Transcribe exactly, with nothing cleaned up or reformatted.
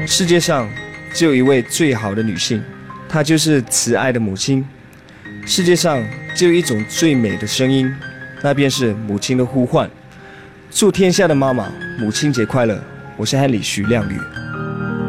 世界上只有一位最好的女性，她就是慈爱的母亲。世界上只有一种最美的声音，那便是母亲的呼唤。祝天下的妈妈母亲节快乐！我是 Henry 徐亮宇。